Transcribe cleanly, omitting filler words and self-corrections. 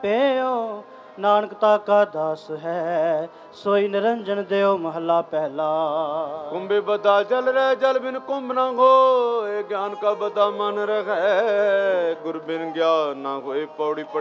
ਪਿਓ ਨਾਨਕ ਤਾਕਾ ਦਾਸ ਹੈ, ਸੋਈ ਨਿਰੰਜਨ ਦਿਓ ਮਹਲਾ ਪਹਿਲਾ। कुंभे बदा जल रहे जल बिन कुंभ न होए, ज्ञान का बदा मन रहे, गुर बिन ज्ञान न होए पौड़ी पड़े।